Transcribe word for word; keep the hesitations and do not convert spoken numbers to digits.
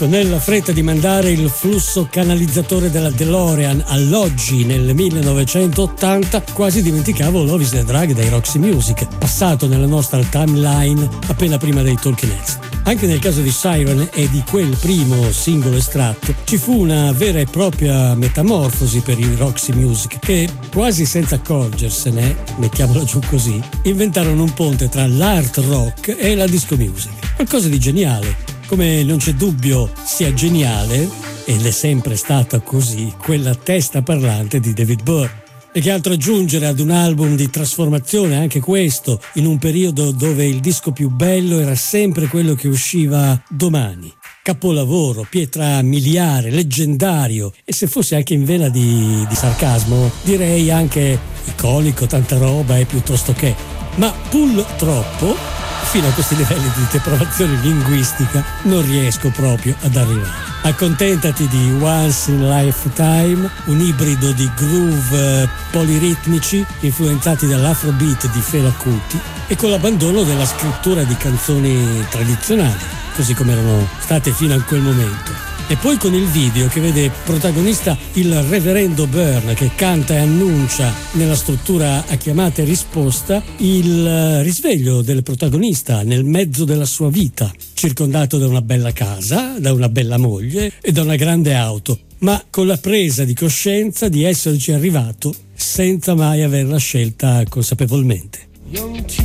Nella fretta di mandare il flusso canalizzatore della DeLorean all'oggi nel millenovecentottanta, quasi dimenticavo Love is the Drug dei Roxy Music, passato nella nostra timeline appena prima dei Talking Heads. Anche nel caso di Siren e di quel primo singolo estratto ci fu una vera e propria metamorfosi per i Roxy Music che, quasi senza accorgersene, mettiamola giù così, inventarono un ponte tra l'art rock e la disco music. Qualcosa di geniale. Come non c'è dubbio sia geniale, ed è sempre stata così, quella testa parlante di David Byrne. E che altro aggiungere ad un album di trasformazione, anche questo, in un periodo dove il disco più bello era sempre quello che usciva domani. Capolavoro, pietra miliare, leggendario, e se fosse anche in vena di, di sarcasmo, direi anche iconico, tanta roba e piuttosto che. Ma pull troppo, fino a questi livelli di depravazione linguistica non riesco proprio ad arrivare. Accontentati di Once in Lifetime, un ibrido di groove poliritmici influenzati dall'afrobeat di Fela Kuti e con l'abbandono della scrittura di canzoni tradizionali, così come erano state fino a quel momento. E poi con il video che vede protagonista il reverendo Byrne che canta e annuncia nella struttura a chiamata e risposta il risveglio del protagonista nel mezzo della sua vita, circondato da una bella casa, da una bella moglie e da una grande auto, ma con la presa di coscienza di esserci arrivato senza mai averla scelta consapevolmente.